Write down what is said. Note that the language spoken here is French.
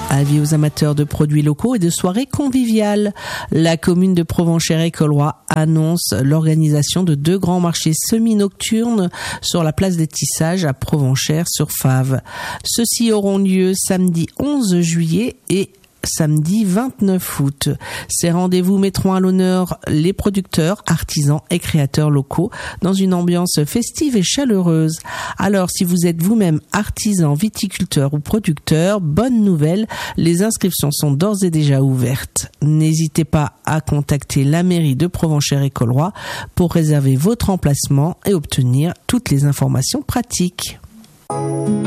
Avis aux amateurs de produits locaux et de soirées conviviales. La commune de Provenchères-et-Colroy annonce l'organisation de 2 grands marchés semi-nocturnes sur la place des Tissages à Provenchères-sur-Fave. Ceux-ci auront lieu samedi 11 juillet et samedi 29 août. Ces rendez-vous mettront à l'honneur les producteurs, artisans et créateurs locaux dans une ambiance festive et chaleureuse. Alors, si vous êtes vous-même artisan, viticulteur ou producteur, bonne nouvelle, les inscriptions sont d'ores et déjà ouvertes. N'hésitez pas à contacter la mairie de Provenchères-et-Colroy pour réserver votre emplacement et obtenir toutes les informations pratiques.